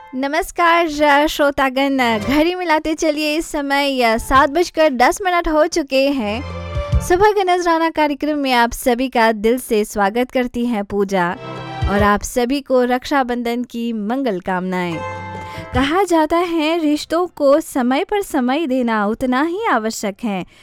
नमस्कार श्रोतागण, घड़ी मिलाते चलिए इस समय 7:10 हो चुके हैं। सुबह का नजराना कार्यक्रम में आप सभी का दिल से स्वागत करती हैं पूजा और आप सभी को रक्षाबंधन की मंगल कामनाएं। कहा जाता है रिश्तों को समय पर समय देना उतना ही आवश्यक है